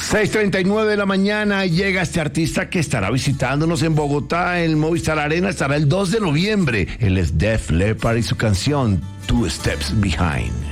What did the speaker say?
6:39 de la mañana llega este artista que estará visitándonos en Bogotá, en Movistar Arena, estará el 2 de noviembre. Él es Def Leppard y su canción Two Steps Behind.